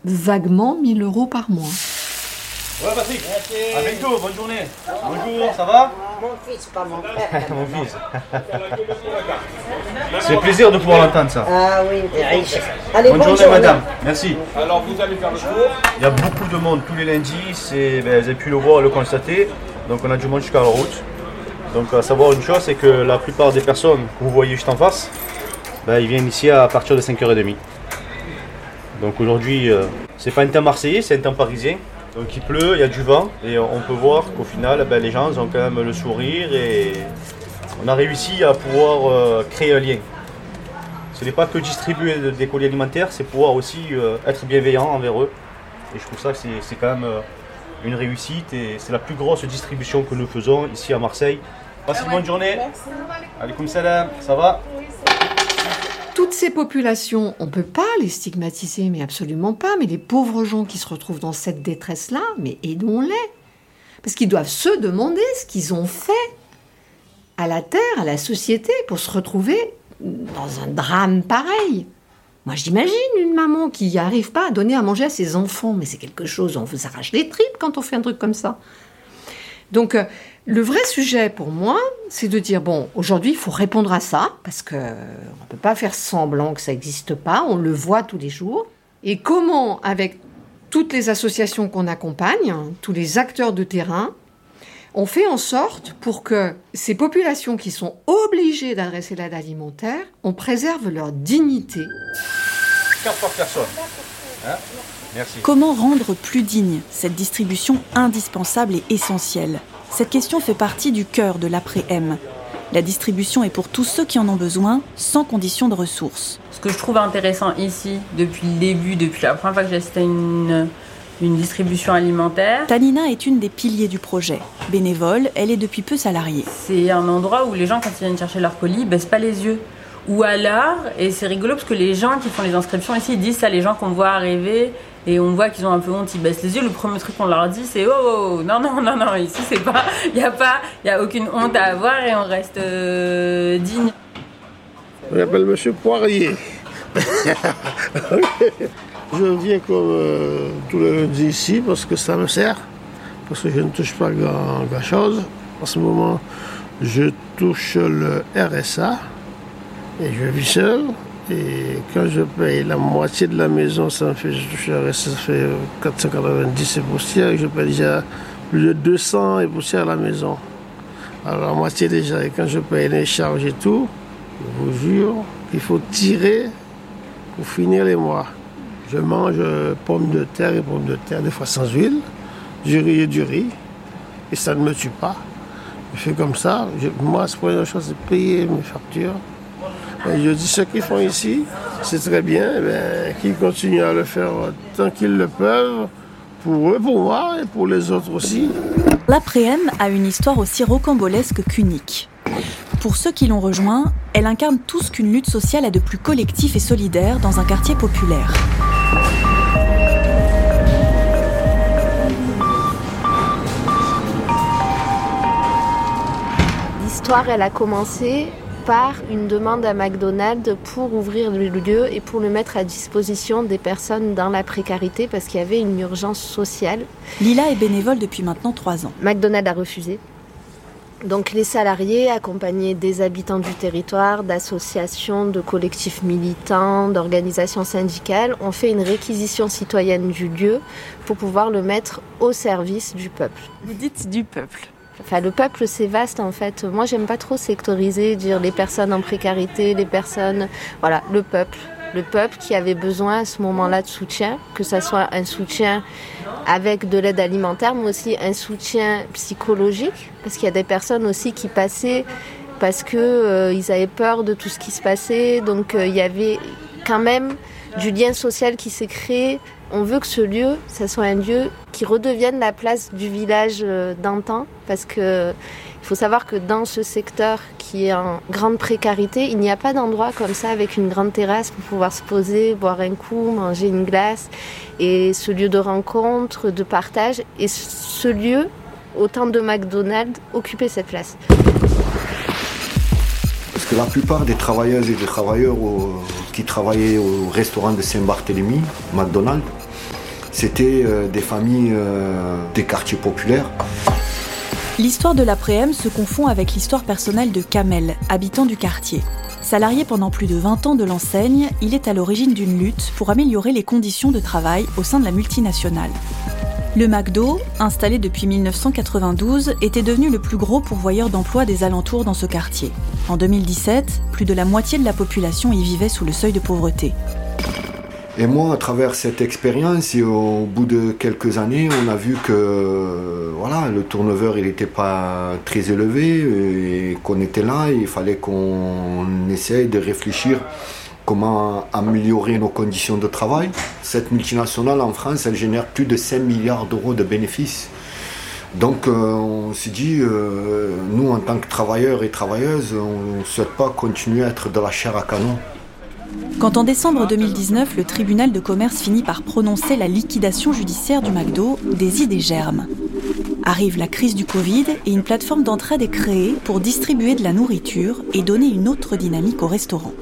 vaguement 1 000 € par mois. Ouais, Patrick. À bientôt, bonne journée. Bonjour, ça va? Mon fils, pas mon frère. Mon fils. C'est un plaisir de pouvoir l'entendre, ça. Ah oui, t'es riche. Allez, Bonne journée, madame. Merci. Alors vous allez faire le tour. Il y a beaucoup de monde tous les lundis, vous avez pu le voir et le constater. Donc on a du monde jusqu'à la route. Donc à savoir une chose, c'est que la plupart des personnes que vous voyez juste en face, ils viennent ici à partir de 5h30. Donc aujourd'hui, c'est pas un temps marseillais, c'est un temps parisien. Donc il pleut, il y a du vent et on peut voir qu'au final, les gens ont quand même le sourire et on a réussi à pouvoir créer un lien. Ce n'est pas que distribuer des colis alimentaires, c'est pouvoir aussi être bienveillant envers eux. Et je trouve ça que c'est quand même une réussite et c'est la plus grosse distribution que nous faisons ici à Marseille. Passez une bonne journée. Alaikum salam, ça va? Toutes ces populations, on ne peut pas les stigmatiser, mais absolument pas. Mais les pauvres gens qui se retrouvent dans cette détresse-là, mais aidons-les. Parce qu'ils doivent se demander ce qu'ils ont fait à la terre, à la société, pour se retrouver dans un drame pareil. Moi, j'imagine une maman qui n'arrive pas à donner à manger à ses enfants. Mais c'est quelque chose, on s'arrache les tripes quand on fait un truc comme ça. Donc, le vrai sujet pour moi, c'est de dire, bon, aujourd'hui, il faut répondre à ça, parce qu'on ne peut pas faire semblant que ça n'existe pas, on le voit tous les jours. Et comment, avec toutes les associations qu'on accompagne, tous les acteurs de terrain, on fait en sorte pour que ces populations qui sont obligées d'adresser l'aide alimentaire, on préserve leur dignité. 4 par personne. Hein? Merci. Comment rendre plus digne cette distribution indispensable et essentielle? Cette question fait partie du cœur de l'après-M. La distribution est pour tous ceux qui en ont besoin, sans condition de ressources. Ce que je trouve intéressant ici, depuis le début, depuis la première fois que j'ai assisté à une distribution alimentaire. Tanina est une des piliers du projet. Bénévole, elle est depuis peu salariée. C'est un endroit où les gens, quand ils viennent chercher leur colis, baissent pas les yeux. Ou alors, et c'est rigolo parce que les gens qui font les inscriptions ici, ils disent ça, les gens qu'on voit arriver, et on voit qu'ils ont un peu honte, ils baissent les yeux. Le premier truc qu'on leur dit, c'est oh, non, ici c'est pas, il y a aucune honte à avoir et on reste digne. Je m'appelle Monsieur Poirier. Je viens comme tous les lundis ici parce que ça me sert, parce que je ne touche pas grand chose. En ce moment, je touche le RSA et je vis seul. Et quand je paye la moitié de la maison, je touche le RSA, ça fait 490 et poussière. Et je paye déjà plus de 200 et poussière à la maison. Alors la moitié déjà, et quand je paye les charges et tout, je vous jure qu'il faut tirer pour finir les mois. Je mange pommes de terre et pommes de terre, des fois sans huile, du riz et du riz, et ça ne me tue pas. Je fais comme ça. Moi, la première chose, c'est payer mes factures. Et je dis, ceux qui font ici, c'est très bien, qu'ils continuent à le faire tant qu'ils le peuvent, pour eux, pour moi et pour les autres aussi. L'après-M a une histoire aussi rocambolesque qu'unique. Pour ceux qui l'ont rejoint, elle incarne tout ce qu'une lutte sociale a de plus collectif et solidaire dans un quartier populaire. L'histoire, elle a commencé par une demande à McDonald's pour ouvrir le lieu et pour le mettre à disposition des personnes dans la précarité parce qu'il y avait une urgence sociale. Lila est bénévole depuis maintenant 3 ans. McDonald's a refusé. Donc les salariés, accompagnés des habitants du territoire, d'associations, de collectifs militants, d'organisations syndicales, ont fait une réquisition citoyenne du lieu pour pouvoir le mettre au service du peuple. Vous dites du peuple. Enfin, le peuple, c'est vaste en fait. Moi, j'aime pas trop sectoriser, dire les personnes en précarité, les personnes... Voilà, le peuple. Le peuple qui avait besoin à ce moment-là de soutien, que ce soit un soutien avec de l'aide alimentaire, mais aussi un soutien psychologique, parce qu'il y a des personnes aussi qui passaient parce qu'ils avaient peur de tout ce qui se passait. Donc, il y avait quand même du lien social qui s'est créé. On veut que ce lieu, ça soit un lieu qui redevienne la place du village d'antan, parce que il faut savoir que dans ce secteur qui est en grande précarité, il n'y a pas d'endroit comme ça avec une grande terrasse pour pouvoir se poser, boire un coup, manger une glace. Et ce lieu de rencontre, de partage, et ce lieu, au temps de McDonald's, occupait cette place. Parce que la plupart des travailleuses et des travailleurs qui travaillaient au restaurant de Saint-Barthélemy, McDonald's, C'était des familles des quartiers populaires. L'histoire de l'après-m se confond avec l'histoire personnelle de Kamel, habitant du quartier. Salarié pendant plus de 20 ans de l'enseigne, il est à l'origine d'une lutte pour améliorer les conditions de travail au sein de la multinationale. Le McDo, installé depuis 1992, était devenu le plus gros pourvoyeur d'emplois des alentours dans ce quartier. En 2017, plus de la moitié de la population y vivait sous le seuil de pauvreté. Et moi, à travers cette expérience, et au bout de quelques années, on a vu que le turnover il n'était pas très élevé et qu'on était là. Et il fallait qu'on essaye de réfléchir comment améliorer nos conditions de travail. Cette multinationale en France, elle génère plus de 5 milliards d'euros de bénéfices. Donc on s'est dit, nous en tant que travailleurs et travailleuses, on ne souhaite pas continuer à être de la chair à canon. Quand en décembre 2019, le tribunal de commerce finit par prononcer la liquidation judiciaire du McDo, des idées germent. Arrive la crise du Covid et une plateforme d'entraide est créée pour distribuer de la nourriture et donner une autre dynamique au restaurant.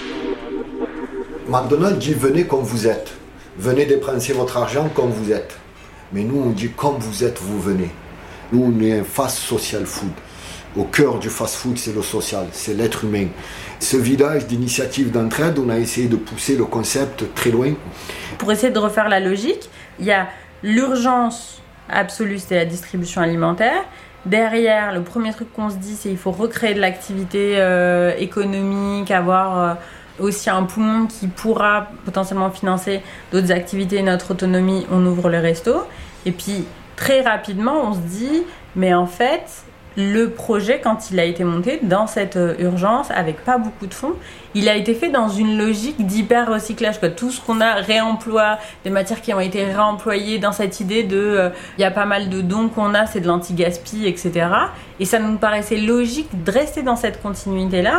McDonald's dit venez comme vous êtes, venez dépenser votre argent comme vous êtes. Mais nous on dit comme vous êtes, vous venez. Nous on est un fast social food. Au cœur du fast-food, c'est le social, c'est l'être humain. Ce village d'initiatives d'entraide, on a essayé de pousser le concept très loin. Pour essayer de refaire la logique, il y a l'urgence absolue, c'est la distribution alimentaire. Derrière, le premier truc qu'on se dit, c'est qu'il faut recréer de l'activité économique, avoir aussi un poumon qui pourra potentiellement financer d'autres activités, notre autonomie, on ouvre le resto. Et puis, très rapidement, on se dit, mais en fait, le projet, quand il a été monté dans cette urgence, avec pas beaucoup de fonds, il a été fait dans une logique d'hyper-recyclage. Tout ce qu'on a réemploi, des matières qui ont été réemployées dans cette idée de... Il y a pas mal de dons qu'on a, c'est de l'anti-gaspi, etc. Et ça nous paraissait logique de rester dans cette continuité-là.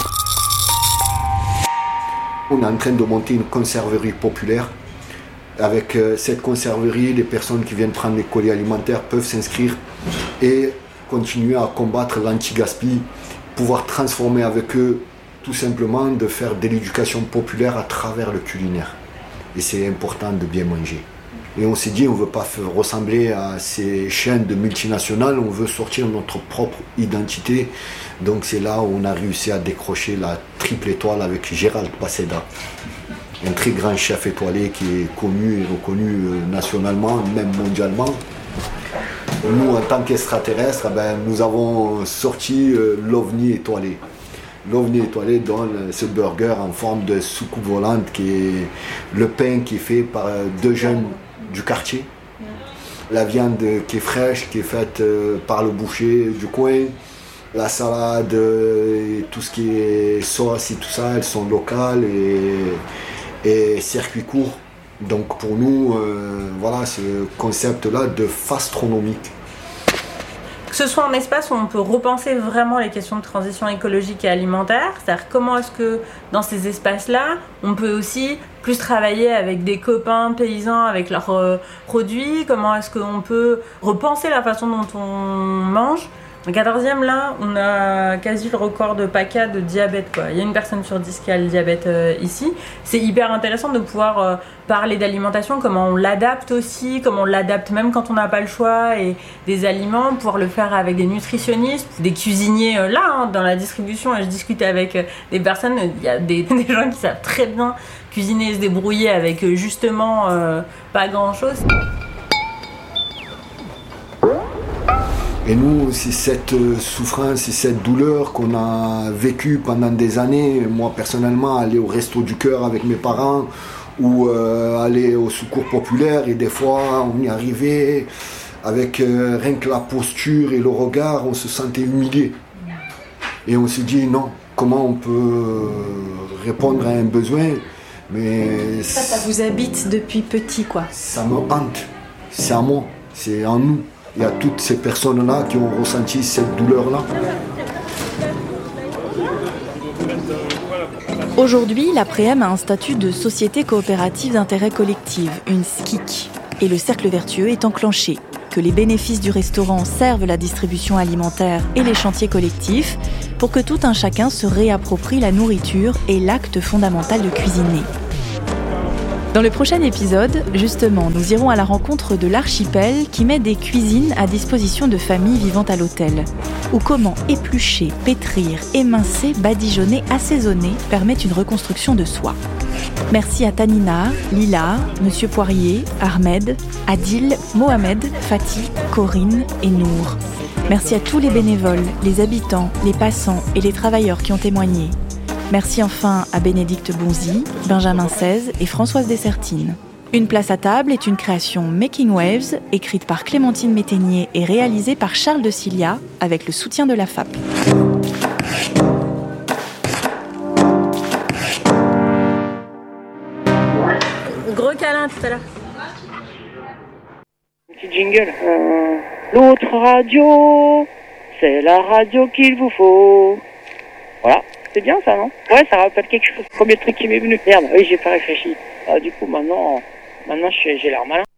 On est en train de monter une conserverie populaire. Avec cette conserverie, les personnes qui viennent prendre les colis alimentaires peuvent s'inscrire et continuer à combattre l'anti-gaspi, pouvoir transformer avec eux, tout simplement de faire de l'éducation populaire à travers le culinaire. Et c'est important de bien manger. Et on s'est dit, on ne veut pas ressembler à ces chaînes de multinationales, on veut sortir notre propre identité. Donc c'est là où on a réussi à décrocher la triple étoile avec Gérald Paseda, un très grand chef étoilé qui est connu et reconnu nationalement, même mondialement. Nous, en tant qu'extraterrestres, nous avons sorti l'OVNI étoilé. L'OVNI étoilé donne ce burger en forme de soucoupe volante qui est le pain qui est fait par 2 jeunes du quartier. La viande qui est fraîche, qui est faite par le boucher du coin. La salade et tout ce qui est sauce et tout ça, elles sont locales et circuit court. Donc pour nous, ce concept-là de fastronomique. Que ce soit un espace où on peut repenser vraiment les questions de transition écologique et alimentaire, c'est-à-dire comment est-ce que dans ces espaces-là, on peut aussi plus travailler avec des copains paysans, avec leurs produits, comment est-ce qu'on peut repenser la façon dont on mange. En 14e, là, on a quasi le record de PACA de diabète, Il y a une personne sur 10 qui a le diabète ici. C'est hyper intéressant de pouvoir parler d'alimentation, comment on l'adapte aussi, comment on l'adapte même quand on n'a pas le choix, et des aliments, pouvoir le faire avec des nutritionnistes, des cuisiniers dans la distribution. Je discute avec des personnes, il y a des gens qui savent très bien cuisiner et se débrouiller avec justement pas grand-chose. Et nous, c'est cette souffrance et cette douleur qu'on a vécue pendant des années. Moi, personnellement, aller au Resto du Cœur avec mes parents ou aller au Secours Populaire. Et des fois, on y arrivait avec rien que la posture et le regard, on se sentait humilié. Et on s'est dit, non, comment on peut répondre à un besoin, mais ça vous habite depuis petit, Ça me hante. C'est à moi, c'est en nous. Il y a toutes ces personnes-là qui ont ressenti cette douleur-là. Aujourd'hui, l'après-m a un statut de société coopérative d'intérêt collectif, une SCIC. Et le cercle vertueux est enclenché. Que les bénéfices du restaurant servent la distribution alimentaire et les chantiers collectifs pour que tout un chacun se réapproprie la nourriture et l'acte fondamental de cuisiner. Dans le prochain épisode, justement, nous irons à la rencontre de l'archipel qui met des cuisines à disposition de familles vivant à l'hôtel, ou comment éplucher, pétrir, émincer, badigeonner, assaisonner permet une reconstruction de soi. Merci à Tanina, Lila, Monsieur Poirier, Ahmed, Adil, Mohamed, Fatih, Corinne et Nour. Merci à tous les bénévoles, les habitants, les passants et les travailleurs qui ont témoigné. Merci enfin à Bénédicte Bonzi, Benjamin Seize et Françoise Dessertine. Une place à table est une création Making Waves, écrite par Clémentine Métainier et réalisée par Charles de Cilia, avec le soutien de la FAP. Gros câlin tout à l'heure. Petit jingle. L'autre radio, c'est la radio qu'il vous faut. Voilà. C'est bien ça, non? Ouais, ça rappelle quelque chose. Premier truc qui m'est venu. Merde, oui, j'ai pas réfléchi. Du coup, maintenant j'ai l'air malin.